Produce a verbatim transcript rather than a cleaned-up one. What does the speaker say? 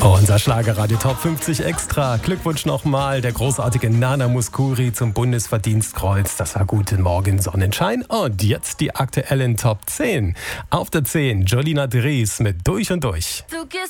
Unser Schlagerradio Top fünfzig Extra. Glückwunsch nochmal, der großartige Nana Mouskouri zum Bundesverdienstkreuz. Das war Guten Morgen Sonnenschein. Und jetzt die aktuellen Top zehn. Auf der zehn Jolina Dries mit Durch und Durch. Du